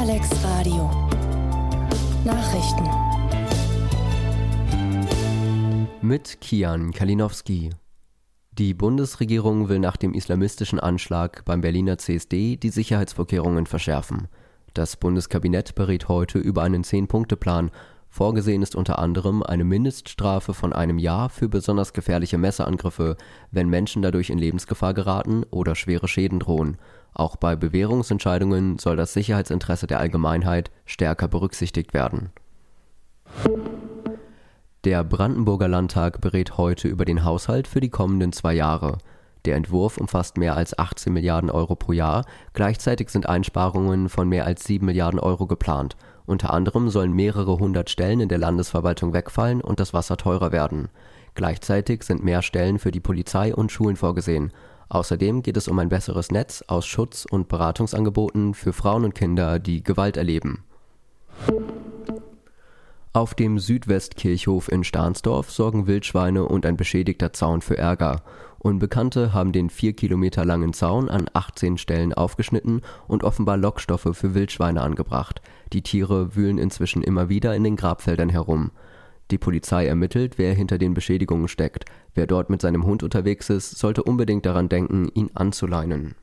Alex Radio Nachrichten mit Kian Kalinowski. Die Bundesregierung will nach dem islamistischen Anschlag beim Berliner CSD die Sicherheitsvorkehrungen verschärfen. Das Bundeskabinett berät heute über einen 10-Punkte-Plan. Vorgesehen ist unter anderem eine Mindeststrafe von 1 Jahr für besonders gefährliche Messerangriffe, wenn Menschen dadurch in Lebensgefahr geraten oder schwere Schäden drohen. Auch bei Bewährungsentscheidungen soll das Sicherheitsinteresse der Allgemeinheit stärker berücksichtigt werden. Der Brandenburger Landtag berät heute über den Haushalt für die kommenden 2 Jahre. Der Entwurf umfasst mehr als 18 Milliarden Euro pro Jahr. Gleichzeitig sind Einsparungen von mehr als 7 Milliarden Euro geplant. Unter anderem sollen mehrere 100 Stellen in der Landesverwaltung wegfallen und das Wasser teurer werden. Gleichzeitig sind mehr Stellen für die Polizei und Schulen vorgesehen. Außerdem geht es um ein besseres Netz aus Schutz- und Beratungsangeboten für Frauen und Kinder, die Gewalt erleben. Auf dem Südwestkirchhof in Stahnsdorf sorgen Wildschweine und ein beschädigter Zaun für Ärger. Unbekannte haben den 4 Kilometer langen Zaun an 18 Stellen aufgeschnitten und offenbar Lockstoffe für Wildschweine angebracht. Die Tiere wühlen inzwischen immer wieder in den Grabfeldern herum. Die Polizei ermittelt, wer hinter den Beschädigungen steckt. Wer dort mit seinem Hund unterwegs ist, sollte unbedingt daran denken, ihn anzuleinen.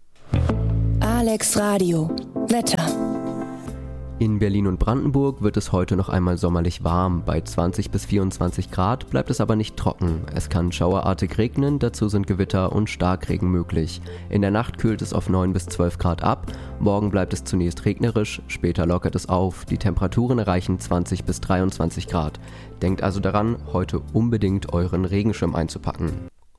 Alex Radio Wetter. In Berlin und Brandenburg wird es heute noch einmal sommerlich warm. Bei 20 bis 24 Grad bleibt es aber nicht trocken. Es kann schauerartig regnen, dazu sind Gewitter und Starkregen möglich. In der Nacht kühlt es auf 9 bis 12 Grad ab. Morgen bleibt es zunächst regnerisch, später lockert es auf. Die Temperaturen erreichen 20 bis 23 Grad. Denkt also daran, heute unbedingt euren Regenschirm einzupacken.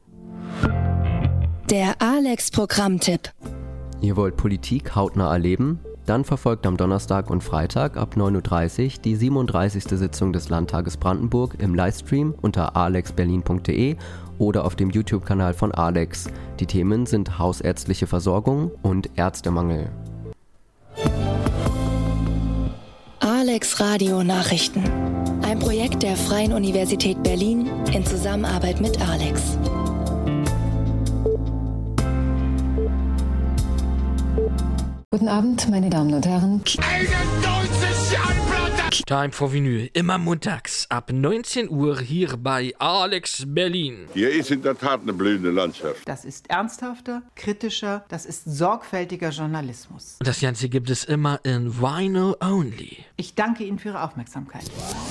Der Alex-Programmtipp. Ihr wollt Politik hautnah erleben? Dann verfolgt am Donnerstag und Freitag ab 9.30 Uhr die 37. Sitzung des Landtages Brandenburg im Livestream unter alexberlin.de oder auf dem YouTube-Kanal von Alex. Die Themen sind hausärztliche Versorgung und Ärztemangel. Alex Radio Nachrichten. Ein Projekt der Freien Universität Berlin in Zusammenarbeit mit Alex. Guten Abend, meine Damen und Herren. Time for Vinyl, immer montags ab 19 Uhr hier bei Alex Berlin. Hier ist in der Tat eine blühende Landschaft. Das ist ernsthafter, kritischer, das ist sorgfältiger Journalismus. Und das Ganze gibt es immer in Vinyl Only. Ich danke Ihnen für Ihre Aufmerksamkeit.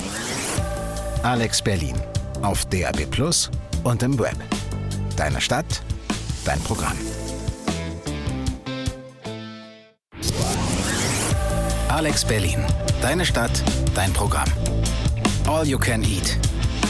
Alex Berlin auf DAB+ und im Web. Deine Stadt, dein Programm. Alex Berlin. Deine Stadt, dein Programm. All you can eat.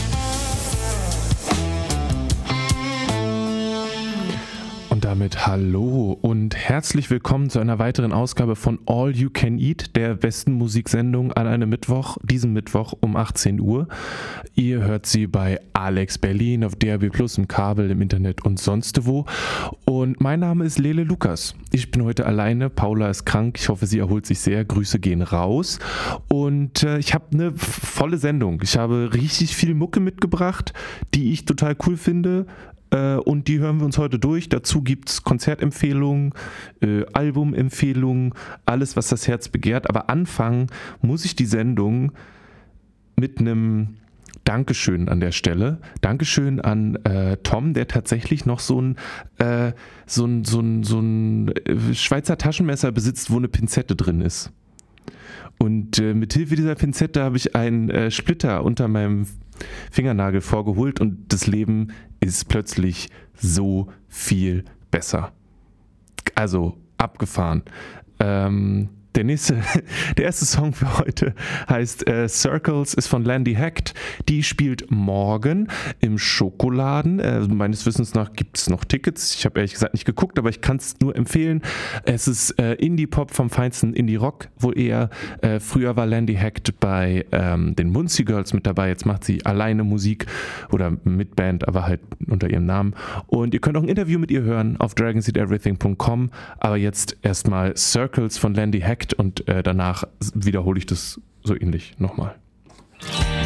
Und damit hallo und herzlich willkommen zu einer weiteren Ausgabe von All You Can Eat, der besten Musiksendung an einem Mittwoch, diesen Mittwoch um 18 Uhr. Ihr hört sie bei Alex Berlin auf DAB+, im Kabel, im Internet und sonst wo. Und mein Name ist Lele Lukas. Ich bin heute alleine, Paula ist krank, ich hoffe, sie erholt sich sehr. Grüße gehen raus. Und ich habe eine volle Sendung. Ich habe richtig viel Mucke mitgebracht, die ich total cool finde. Und die hören wir uns heute durch. Dazu gibt es Konzertempfehlungen, Albumempfehlungen, alles, was das Herz begehrt. Aber anfangen muss ich die Sendung mit einem Dankeschön an der Stelle. Dankeschön an Tom, der tatsächlich noch so ein Schweizer Taschenmesser besitzt, wo eine Pinzette drin ist. Und mithilfe dieser Pinzette habe ich einen Splitter unter meinem Fingernagel vorgeholt und das Leben ist plötzlich so viel besser. Also abgefahren. Der erste Song für heute heißt Circles, ist von Landy Hecht. Die spielt morgen im Schokoladen. Meines Wissens nach gibt es noch Tickets. Ich habe ehrlich gesagt nicht geguckt, aber ich kann es nur empfehlen. Es ist Indie-Pop vom feinsten Indie-Rock, wohl eher. Früher war Landy Hecht bei den Muncie Girls mit dabei. Jetzt macht sie alleine Musik oder mit Band, aber halt unter ihrem Namen. Und ihr könnt auch ein Interview mit ihr hören auf dragonseateverything.com. Aber jetzt erstmal Circles von Landy Hecht und danach wiederhole ich das so ähnlich nochmal.